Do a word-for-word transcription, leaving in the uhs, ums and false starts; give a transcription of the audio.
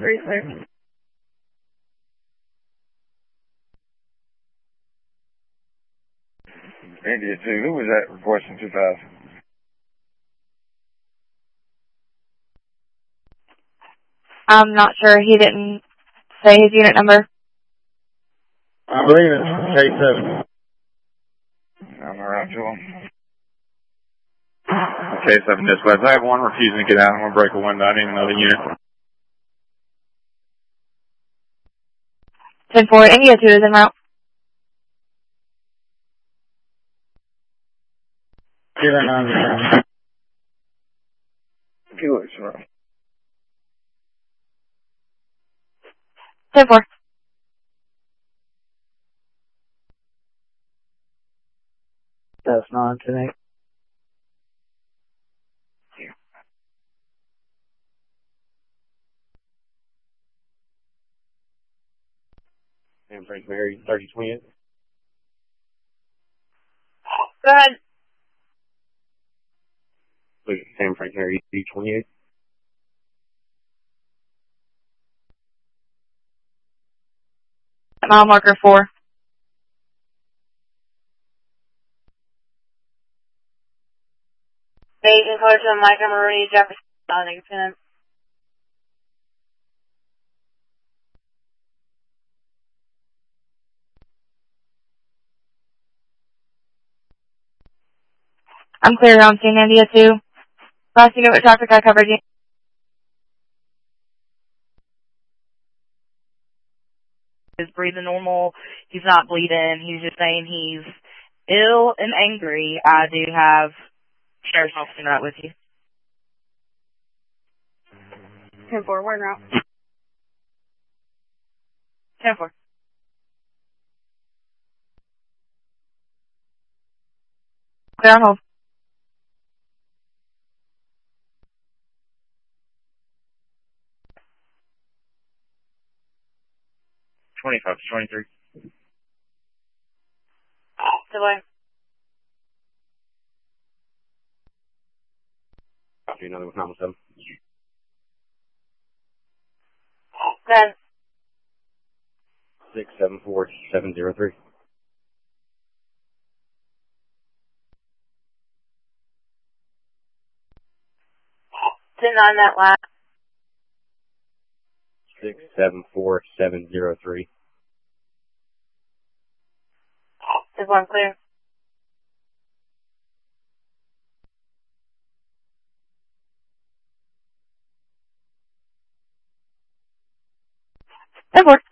three, clear. India two, who was that requesting two thousand? I'm not sure. He didn't say his unit number. I believe it's K seven. I'm around to him. K seven dispatch. I have one refusing to get out. I'm going to break a window. I need another unit. ten four, India two is en route. Kilo nine. Kilo zero. ten four. That's nine ten eight. Sam Frank Mary, thirty twenty-eight. Go ahead. Sam Frank Mary, thirty twenty-eight. Mile marker four. Agent close to Micah Maroney, Jefferson, Lieutenant. I'm clear on scene, India two. Last unit with traffic, I covered you. He's breathing normal. He's not bleeding. He's just saying he's ill and angry. I do have sheriff's officer right with you. ten four, we're en route. ten four. Clear on hold. twenty-five to twenty-three. Delay. Copy another with nine seven. ten. six seven four seven zero three. ten nine that last. six seven four seven zero three. Is one clear? ten four.